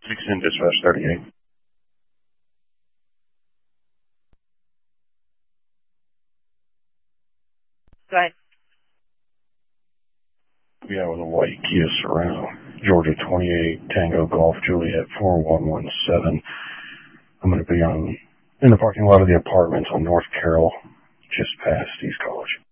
16 dispatch 38. Go ahead. Yeah, with a white Kia Sorento, Georgia 28, Tango Golf Juliet 4117. I'm going to be in the parking lot of the apartments on North Carroll, just past East College.